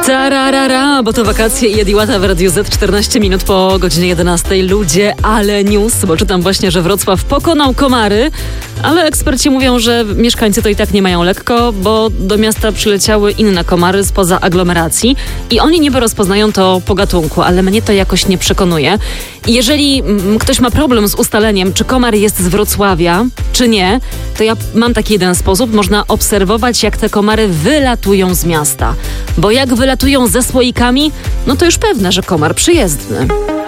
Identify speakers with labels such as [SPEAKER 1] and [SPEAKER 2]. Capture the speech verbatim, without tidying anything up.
[SPEAKER 1] Tararara, bo to wakacje i Ediłata w Radiu Z, czternaście minut po godzinie jedenastej. Ludzie, ale news, bo czytam właśnie, że Wrocław pokonał komary, ale eksperci mówią, że mieszkańcy to i tak nie mają lekko, bo do miasta przyleciały inne komary spoza aglomeracji i oni niby rozpoznają to po gatunku, ale mnie to jakoś nie przekonuje. I jeżeli mm, ktoś ma problem z ustaleniem, czy komar jest z Wrocławia, czy nie, to ja mam taki jeden sposób. Można obserwować, jak te komary wylatują z miasta. Bo jak wylatują ze słoikami, no to już pewne, że komar przyjezdny.